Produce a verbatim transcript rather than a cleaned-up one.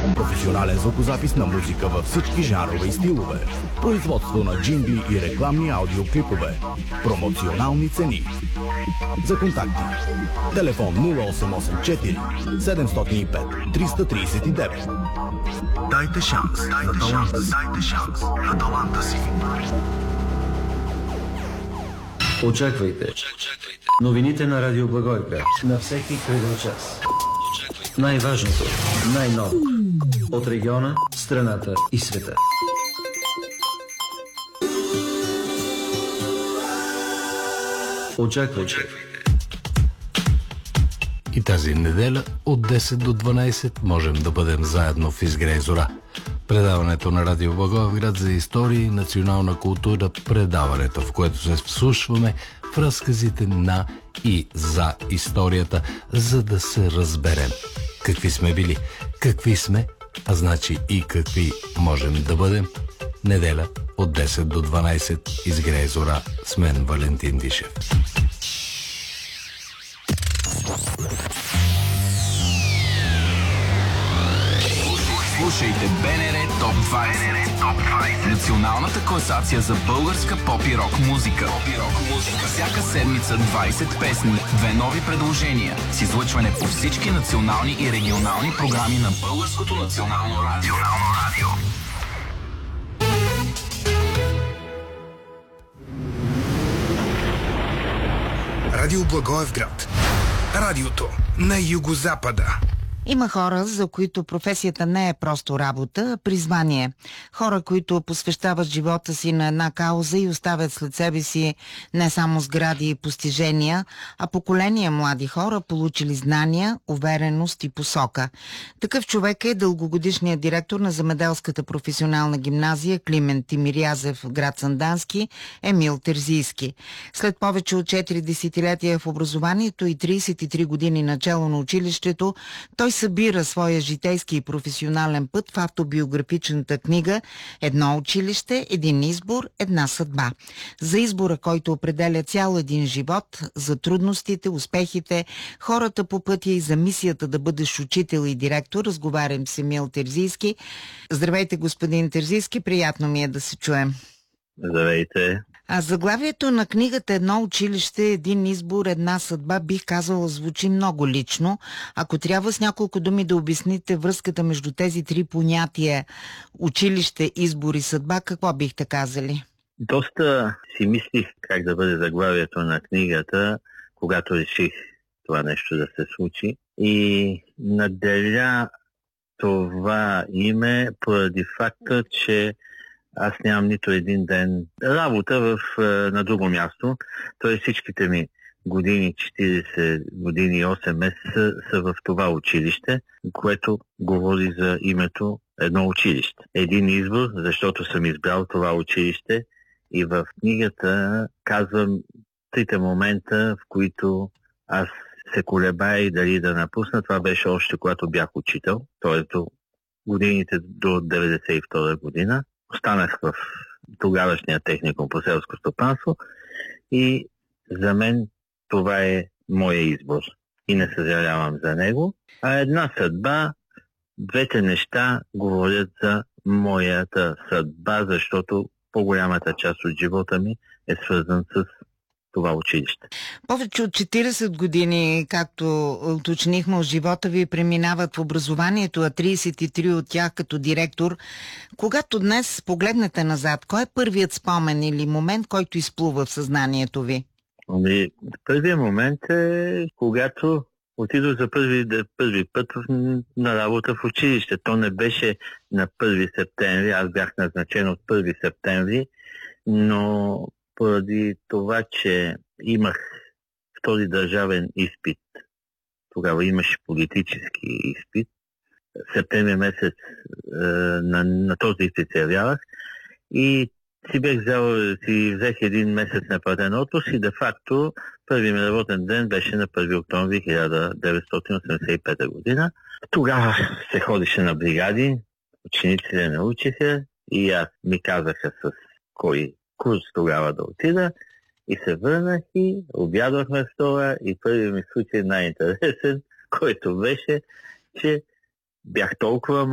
Професионален звукозапис на музика във всички жанрове и стилове. Производство на джингли и рекламни аудиоклипове. Промоционални цени. За контакти: телефон нула осем осем четири седем зет пет триста тридесет и девет. Дайте шанс на таланта си. Дайте шанс на таланта си. Очаквайте новините на Радио Благоевград на всеки кръгъл час. Най-важното, най-ново от региона, страната и света. Очаквайте. И тази неделя от десет до дванайсет можем да бъдем заедно в Изгрей зора. Предаването на Радио Благоевград за история и национална култура, предаването, в което се вслушваме в разказите на и за историята, за да се разберем какви сме били, какви сме, а значи и какви можем да бъдем. Неделя от десет до дванайсет, Изгрей зора, с мен Валентин Дишев. Слушайте БНР Топ двайсет. Националната класация за българска поп и рок музика. Всяка седмица двайсет песни, две нови предложения, с излъчване по всички национални и регионални програми на Българското национално радио. Радио Благоевград. Радиото на югозапада. Има хора, за които професията не е просто работа, а призвание. Хора, които посвещават живота си на една кауза и оставят след себе си не само сгради и постижения, а поколения млади хора, получили знания, увереност и посока. Такъв човек е дългогодишният директор на Земеделската професионална гимназия Климент Тимирязев в град Сандански, Емил Терзийски. След повече от четири десетилетия в образованието и трийсет и три години начало на училището, той събира своя житейски и професионален път в автобиографичната книга «Едно училище, един избор, една съдба». За избора, който определя цял един живот, за трудностите, успехите, хората по пътя и за мисията да бъдеш учител и директор, разговарям с Емил Терзийски. Здравейте, господин Терзийски, приятно ми е да се чуем. Здравейте. А заглавието на книгата «Едно училище, един избор, една съдба» бих казала звучи много лично. Ако трябва с няколко думи да обясните връзката между тези три понятия училище, избор и съдба, какво бихте казали? Доста си мислих как да бъде заглавието на книгата, когато реших това нещо да се случи. И наделя това име поради факта, че аз нямам нито един ден работа в, на друго място. Тоест всичките ми години, четирийсет години и осем месеца са в това училище, което говори за името едно училище. Един избор, защото съм избрал това училище и в книгата казвам трите момента, в които аз се колебая дали да напусна. Това беше още когато бях учител, т.е. до годините до деветдесет и втора година. Останах в тогавашния техникум по селско стопанство и за мен това е моя избор и не съжалявам за него. А една съдба, двете неща говорят за моята съдба, защото по-голямата част от живота ми е свързан с това училище. Повече от четирийсет години, както уточнихме, от живота ви преминават в образованието, а трийсет и три от тях като директор. Когато днес погледнете назад, кой е първият спомен или момент, който изплува в съзнанието ви? Ами, първият момент е когато отидох за първи, първи път на работа в училище. То не беше на първи септември, аз бях назначен от първи септември, но поради това, че имах втори държавен изпит, тогава имаше политически изпит, септември месец е, на, на този изпит се явявах и си бях взел, си взех един месец неплатен отпуск и де-факто първи ми работен ден беше на първи октомври хиляда деветстотин осемдесет и пета година. Тогава се ходише на бригади, учениците не учиха и аз ми казаха с кой курс тогава да отида и се върнах и обядвахме в стола и първи ми случай най-интересен, който беше, че бях толкова